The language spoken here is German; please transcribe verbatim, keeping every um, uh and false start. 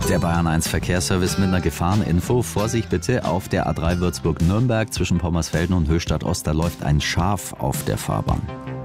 Der Bayern eins Verkehrsservice mit einer Gefahreninfo. Vorsicht bitte, auf der A drei Würzburg-Nürnberg zwischen Pommersfelden und Höchstadt-Ost, da läuft ein Schaf auf der Fahrbahn.